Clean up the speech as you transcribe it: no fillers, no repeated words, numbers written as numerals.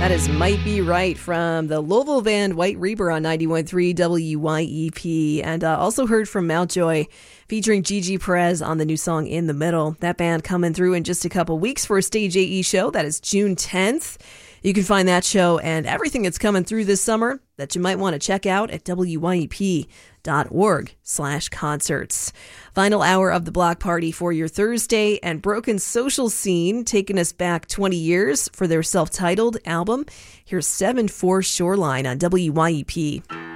That is Might Be Right from the Louisville band White Reaper on 91.3 WYEP. And also heard from Mountjoy featuring Gigi Perez on the new song In the Middle. That band coming through in just a couple weeks for a Stage AE show. That is June 10th. You can find that show and everything that's coming through this summer that you might want to check out at wyep.org/concerts. Final hour of the block party for your Thursday, and Broken Social Scene taking us back 20 years for their self-titled album. Here's 7-4 Shoreline on WYEP.